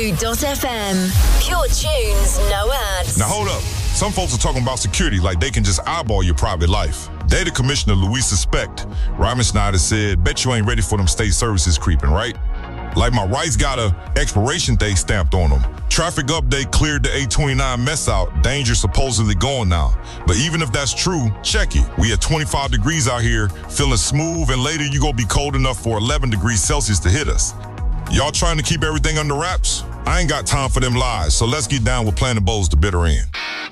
Zoo.fm. Pure tunes, no ads. Now hold up. Some folks are talking about security like they can just eyeball your private life. Data Commissioner Louisa Specht, Ryman Schneider said, bet you ain't ready for them state services creeping, right? Like my rights got a expiration date stamped on them. Traffic update cleared the 829 mess out. Danger supposedly gone now. But even if that's true, check it. We at 25 degrees out here, feeling smooth, and later you gonna be cold enough for 11 degrees Celsius to hit us. Y'all trying to keep everything under wraps? I ain't got time for them lies, so let's get down with Planet Bowls, the bitter end.